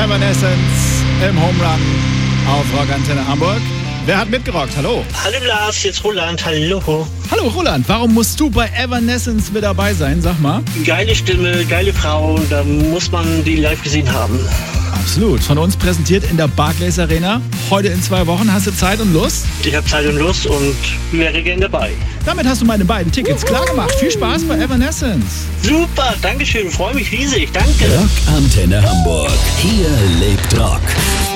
Evanescence im Home Run auf Rockantenne Hamburg. Wer hat mitgerockt? Hallo. Hallo Lars, jetzt Roland, hallo. Hallo Roland, warum musst du bei Evanescence mit dabei sein? Sag mal. Geile Stimme, geile Frau, da muss man die live gesehen haben. Absolut. Von uns präsentiert in der Barclays Arena. Heute in 2 Wochen. Hast du Zeit und Lust? Ich habe Zeit und Lust und wäre gern dabei. Damit hast du meine beiden Tickets klar gemacht. Viel Spaß bei Evanescence. Super, dankeschön, freue mich riesig, danke. Rockantenne Hamburg. Hier lebt Rock.